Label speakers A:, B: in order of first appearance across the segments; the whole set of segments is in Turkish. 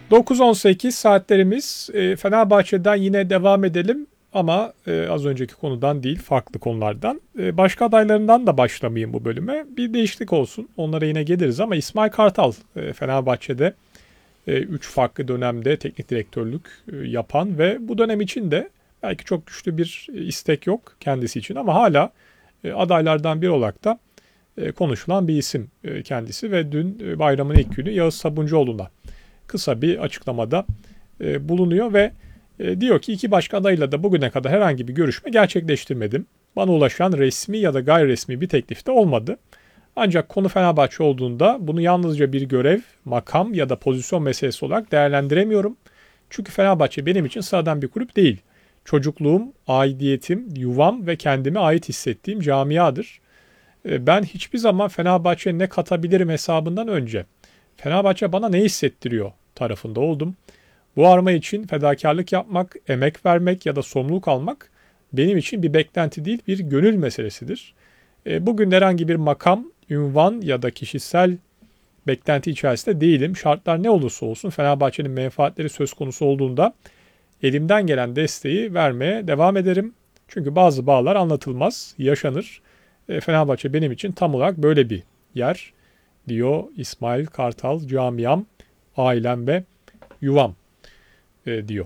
A: 9.18 saatlerimiz. Fenerbahçe'den yine devam edelim ama az önceki konudan değil, farklı konulardan. Başka adaylarından da başlamayayım bu bölüme. Bir değişiklik olsun. Onlara yine geliriz ama İsmail Kartal Fenerbahçe'de 3 farklı dönemde teknik direktörlük yapan ve bu dönem için de belki çok güçlü bir istek yok kendisi için ama hala adaylardan biri olarak da konuşulan bir isim kendisi ve dün bayramın ilk günü Yağız Sabuncuoğlu'na kısa bir açıklamada bulunuyor ve diyor ki iki başka adayla da bugüne kadar herhangi bir görüşme gerçekleştirmedim. Bana ulaşan resmi ya da gayri resmi bir teklif de olmadı. Ancak konu Fenerbahçe olduğunda bunu yalnızca bir görev, makam ya da pozisyon meselesi olarak değerlendiremiyorum. Çünkü Fenerbahçe benim için sıradan bir kulüp değil. Çocukluğum, aidiyetim, yuvam ve kendime ait hissettiğim camiadır. Ben hiçbir zaman Fenerbahçe'ye ne katabilirim hesabından önce Fenerbahçe bana ne hissettiriyor tarafında oldum. Bu arma için fedakarlık yapmak, emek vermek ya da sorumluluk almak benim için bir beklenti değil, bir gönül meselesidir. Bugün herhangi bir makam, ünvan ya da kişisel beklenti içerisinde değilim. Şartlar ne olursa olsun Fenerbahçe'nin menfaatleri söz konusu olduğunda elimden gelen desteği vermeye devam ederim. Çünkü bazı bağlar anlatılmaz, yaşanır. Fenerbahçe benim için tam olarak böyle bir yer diyor İsmail Kartal, camiam, ailem ve yuvam diyor.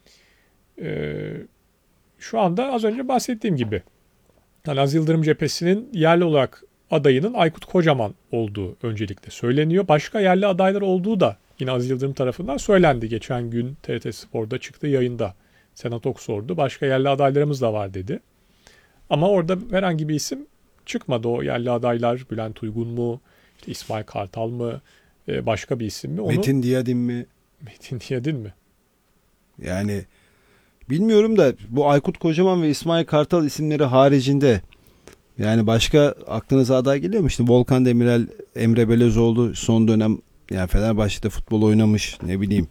A: Şu anda az önce bahsettiğim gibi yani Aziz Yıldırım cephesinin yerli olarak adayının Aykut Kocaman olduğu öncelikle söyleniyor. Başka yerli adaylar olduğu da yine Aziz Yıldırım tarafından söylendi. Geçen gün TRT Spor'da çıktığı yayında Senat Ok sordu. Başka yerli adaylarımız da var dedi. Ama orada herhangi bir isim çıkmadı. O yerli adaylar Bülent Uygun mu, işte İsmail Kartal mı, başka bir isim mi?
B: Metin Diyadin mi?
A: Metin Diyadin mi?
B: Yani bilmiyorum da bu Aykut Kocaman ve İsmail Kartal isimleri haricinde yani başka aklınıza aday geliyor mu? İşte Volkan Demirel, Emre Belözoğlu son dönem yani Fenerbahçe'de futbol oynamış, ne bileyim.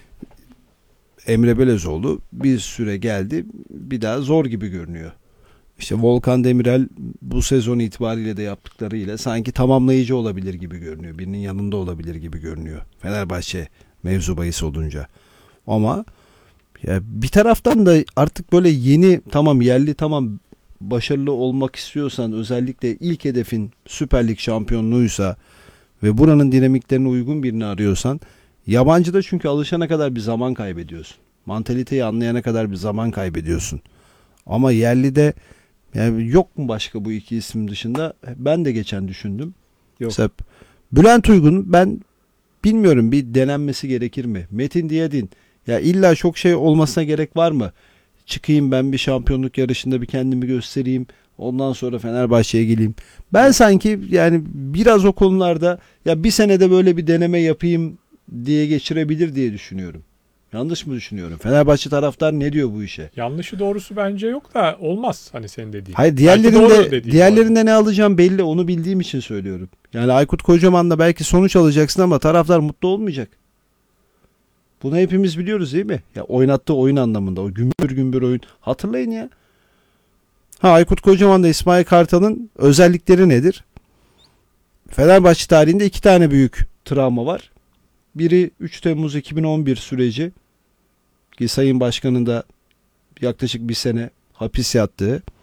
B: Emre Belözoğlu bir süre geldi, bir daha zor gibi görünüyor. İşte Volkan Demirel bu sezon itibariyle de yaptıklarıyla sanki tamamlayıcı olabilir gibi görünüyor. Birinin yanında olabilir gibi görünüyor. Fenerbahçe mevzu bahis olunca. Ama ya bir taraftan da artık böyle yeni, tamam yerli, tamam başarılı olmak istiyorsan, özellikle ilk hedefin Süper Lig şampiyonluğuysa ve buranın dinamiklerine uygun birini arıyorsan, yabancıda çünkü alışana kadar bir zaman kaybediyorsun. Mantaliteyi anlayana kadar bir zaman kaybediyorsun. Ama yerlide yani yok mu başka bu iki isim dışında? Ben de geçen düşündüm.
A: Yok.
B: Mesela Bülent Uygun, ben bilmiyorum, bir denenmesi gerekir mi? Metin Diyadin, ya illa çok şey olmasına gerek var mı? Çıkayım ben bir şampiyonluk yarışında bir kendimi göstereyim. Ondan sonra Fenerbahçe'ye geleyim. Ben sanki yani biraz o konularda ya bir senede böyle bir deneme yapayım diye geçirebilir diye düşünüyorum. Yanlış mı düşünüyorum? Fenerbahçe taraftar ne diyor bu işe?
A: Yanlışı doğrusu bence yok da olmaz hani senin dediğin.
B: Hayır, diğerlerinde ne alacağım belli, onu bildiğim için söylüyorum. Yani Aykut Kocaman'la belki sonuç alacaksın ama taraftar mutlu olmayacak. Bunu hepimiz biliyoruz değil mi? Ya oynattığı oyun anlamında, o gümbür gümbür oyun. Hatırlayın ya. Aykut Kocaman'da İsmail Kartal'ın özellikleri nedir? Fenerbahçe tarihinde 2 tane büyük travma var. Biri 3 Temmuz 2011 süreci ki Sayın Başkan'ın da yaklaşık bir sene hapis yattığı.